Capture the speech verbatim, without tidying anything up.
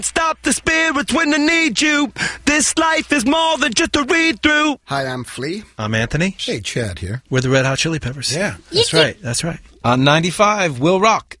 Stop the spirits when they need you. This life is more than just a read-through. Hi, I'm Flea. I'm Anthony. Hey, Chad here. We're the Red Hot Chili Peppers. Yeah. That's right. That's right. On ninety-five, Will Rock.